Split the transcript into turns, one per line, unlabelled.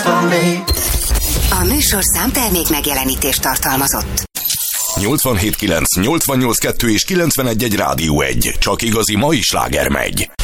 for me.
A műsorszám termék megjelenítést tartalmazott.
87.9, 88.2 és 91.1 Rádió 1. Csak igazi mai sláger megy.